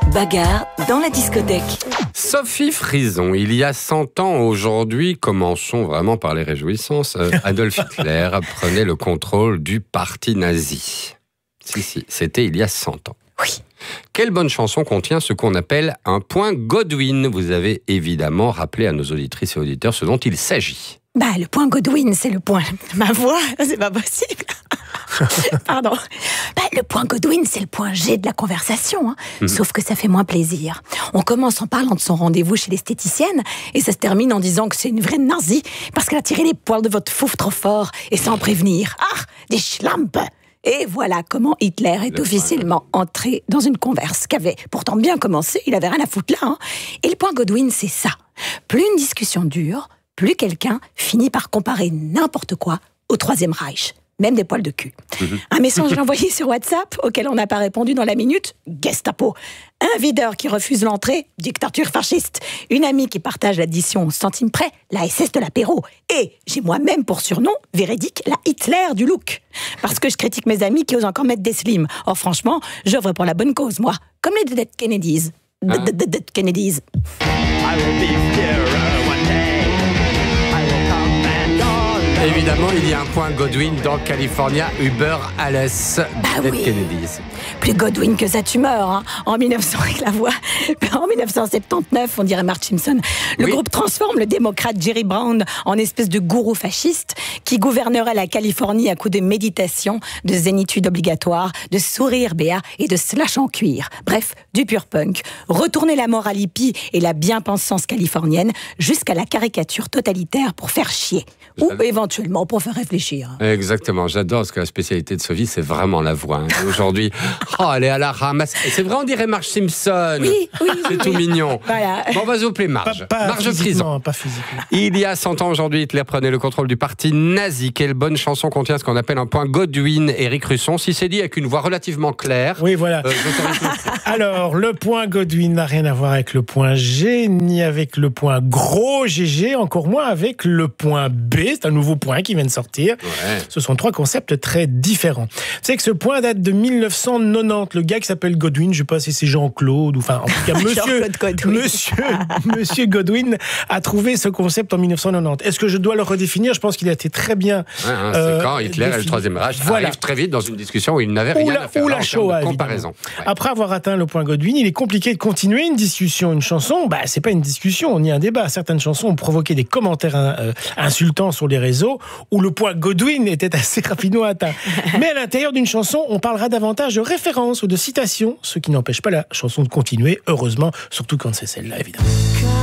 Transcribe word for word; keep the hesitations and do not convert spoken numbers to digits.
Bagarre dans la discothèque. Sophie Frison, il y a cent ans aujourd'hui, commençons vraiment par les réjouissances, Adolf Hitler prenait le contrôle du parti nazi. Si, si, c'était il y a cent ans. Oui. Quelle bonne chanson contient ce qu'on appelle un point Godwin? Vous avez évidemment rappelé à nos auditrices et auditeurs ce dont il s'agit. Bah, le point Godwin, c'est le point... Ma voix, c'est pas possible. Pardon. Bah, le point Godwin, c'est le point G de la conversation, hein. Mmh. Sauf que ça fait moins plaisir. On commence en parlant de son rendez-vous chez l'esthéticienne et ça se termine en disant que c'est une vraie nazie parce qu'elle a tiré les poils de votre fouf trop fort et sans prévenir. Ah, des schlampe. Et voilà comment Hitler est le officiellement point. entré dans une converse qui avait pourtant bien commencé, il avait rien à foutre là. Hein. Et le point Godwin, c'est ça. Plus une discussion dure, plus quelqu'un finit par comparer n'importe quoi au Troisième Reich. Même des poils de cul. Mmh. Un message envoyé sur WhatsApp, auquel on n'a pas répondu dans la minute, Gestapo. Un videur qui refuse l'entrée, dictature fasciste. Une amie qui partage l'addition au centime près, la S S de l'apéro. Et j'ai moi-même pour surnom, véridique, la Hitler du look. Parce que je critique mes amis qui osent encore mettre des slims. Or franchement, j'œuvre pour la bonne cause, moi. Comme les Dead Kennedys. Dead Kennedys. Évidemment, il y a un point Godwin dans California, Uber Alles, bah Dead oui. Kennedys. Plus Godwin que sa tumeur, hein. En mille neuf cents, avec la voix. En mille neuf cent soixante-dix-neuf, on dirait Marge Simpson. Le oui. groupe transforme le démocrate Jerry Brown en espèce de gourou fasciste qui gouvernerait la Californie à coups de méditation, de zénitude obligatoire, de sourire béat et de slash en cuir. Bref, du pur punk. Retourner la morale hippie et la bien-pensance californienne jusqu'à la caricature totalitaire pour faire chier. Ou éventuellement pour faire réfléchir. Exactement, j'adore parce que la spécialité de Sophie, c'est vraiment la voix. Hein. Aujourd'hui, oh, elle est à la ramasse. Et c'est vrai, on dirait Marge Simpson. Oui, oui. C'est tout mignon. Voilà. Bon, on va s'appeler Marge. Pas, pas Marge Frison. Pas physiquement. Il y a cent ans aujourd'hui, Hitler prenait le contrôle du parti nazi. Quelle bonne chanson contient ce qu'on appelle un point Godwin, Éric Russon. Si c'est dit avec une voix relativement claire. Oui, voilà. Euh, Alors, le point Godwin n'a rien à voir avec le point G, ni avec le point gros G G, encore moins avec le point B. C'est un nouveau point qui vient de sortir. Ouais. Ce sont trois concepts très différents. Vous savez que ce point date de mille neuf cent quatre-vingt-dix. Le gars qui s'appelle Godwin, je ne sais pas si c'est Jean-Claude, ou enfin, en tout cas, monsieur, Godwin. monsieur, monsieur Godwin a trouvé ce concept en mille neuf cent quatre-vingt-dix. Est-ce que je dois le redéfinir? Je pense qu'il a été très bien. Ouais, hein, c'est euh, quand Hitler défini. et le Troisième Reich voilà. arrivent très vite dans une discussion où il n'avait rien la, à faire. Ou là, la Shoah, comparaison. Ouais. Après avoir atteint le point Godwin, il est compliqué de continuer une discussion. Une chanson, bah, c'est pas une discussion, ni un débat. Certaines chansons ont provoqué des commentaires euh, insultants sur les réseaux, où le point Godwin était assez rapidement atteint. Mais à l'intérieur d'une chanson, on parlera davantage de références ou de citations, ce qui n'empêche pas la chanson de continuer, heureusement, surtout quand c'est celle-là, évidemment.